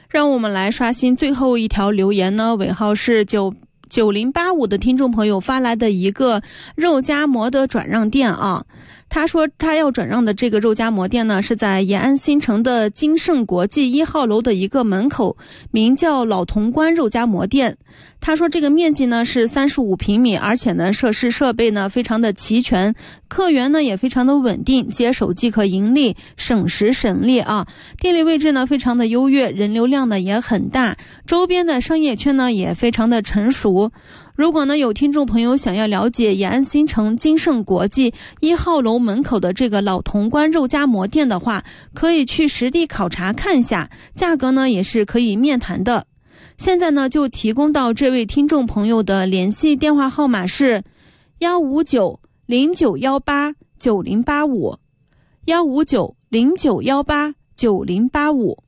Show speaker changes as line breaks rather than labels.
让我们来刷新最后一条留言呢，尾号是9085的听众朋友发来的一个肉夹馍的转让店啊。他说他要转让的这个肉夹馍店呢，是在延安新城的金盛国际1号楼的一个门口，名叫老潼关肉夹馍店。他说这个面积呢是35平米，而且呢设施设备呢非常的齐全，客源呢也非常的稳定，接手即可盈利，省时省力啊。店里位置呢非常的优越，人流量呢也很大，周边的商业圈呢也非常的成熟。如果呢有听众朋友想要了解延安新城金盛国际1号楼门口的这个老潼关肉夹馍店的话，可以去实地考察看一下，价格呢也是可以面谈的。现在呢就提供到这位听众朋友的联系电话号码是15909189085，15909189085。